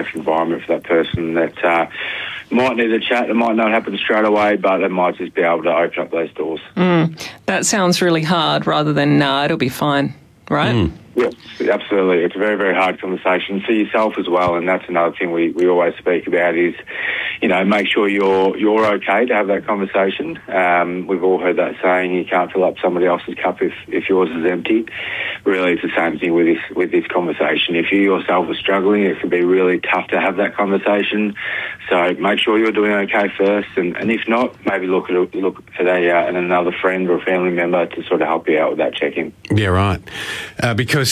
safe environment for that person that might need a chat. It might not happen straight away, but they might just be able to open up those doors. That sounds really hard rather than, nah, it'll be fine, right? Yes, absolutely. It's a very, very hard conversation for yourself as well, and that's another thing we always speak about is, make sure you're okay to have that conversation. We've all heard that saying, you can't fill up somebody else's cup if yours is empty. Really, it's the same thing with this conversation. If you yourself are struggling, it can be really tough to have that conversation. So make sure you're doing okay first, and if not, maybe look at another friend or a family member to sort of help you out with that check-in. Yeah, right. Because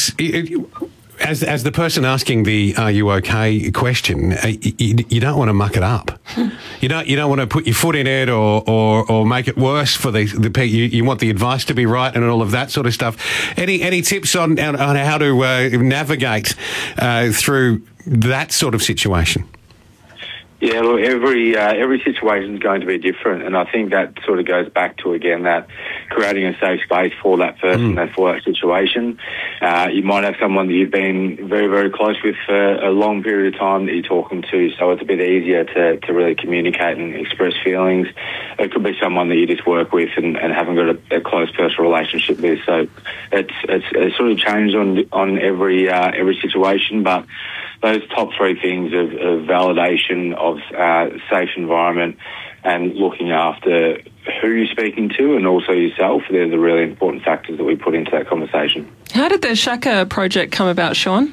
as the person asking the "Are you okay?" question, you don't want to muck it up. You don't want to put your foot in it or make it worse for the people. You want the advice to be right and all of that sort of stuff. Any tips on how to navigate through that sort of situation? Yeah, look, every situation is going to be different, and I think that sort of goes back to, again, that creating a safe space for that person and for that situation. You might have someone that you've been very, very close with for a long period of time that you're talking to, so it's a bit easier to really communicate and express feelings. It could be someone that you just work with and haven't got a close personal relationship with, so it's sort of changed on every situation, but those top three things of validation, of safe environment, and looking after who you're speaking to and also yourself, they're the really important factors that we put into that conversation. How did the Shaka project come about, Sean?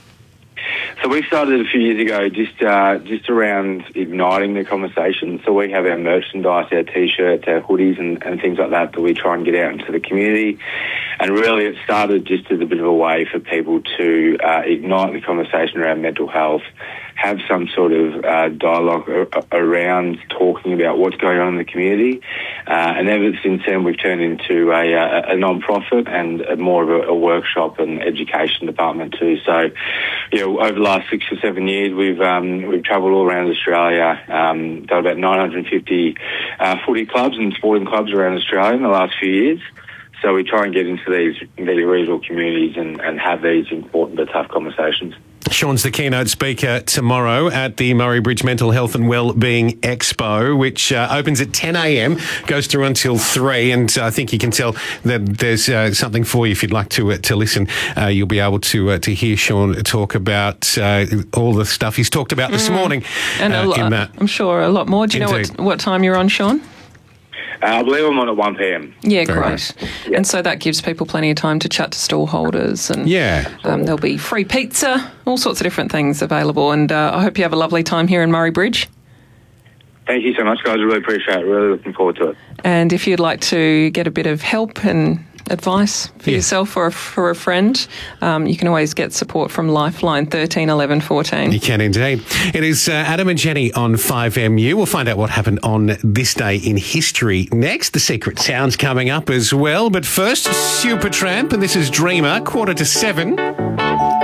So we started a few years ago just around igniting the conversation. So we have our merchandise, our T-shirts, our hoodies and things like that we try and get out into the community. And really it started just as a bit of a way for people to ignite the conversation around mental health, have some sort of dialogue around talking about what's going on in the community. And ever since then, we've turned into a non-profit and more of a workshop and education department too. So, over the last 6 or 7 years, we've travelled all around Australia, done about 950 footy clubs and sporting clubs around Australia in the last few years. So we try and get into these regional communities and have these important but tough conversations. Sean's the keynote speaker tomorrow at the Murray Bridge Mental Health and Wellbeing Expo, which opens at 10 a.m, goes through until 3, and I think you can tell that there's something for you if you'd like to listen. You'll be able to hear Sean talk about all the stuff he's talked about this morning. And in that. I'm sure a lot more. Do you Indeed. know what time you're on, Sean? I believe I'm on at 1 p.m. Yeah, Very great. nice. Yeah. And so that gives people plenty of time to chat to stallholders. And there'll be free pizza, all sorts of different things available. And I hope you have a lovely time here in Murray Bridge. Thank you so much, guys. I really appreciate it. Really looking forward to it. And if you'd like to get a bit of help and advice for yourself or for a friend, you can always get support from Lifeline 13 11 14. You can indeed. It is Adam and Jenny on 5MU. We'll find out what happened on this day in history next. The Secret Sound's coming up as well. But first, Supertramp, and this is Dreamer, 6:45.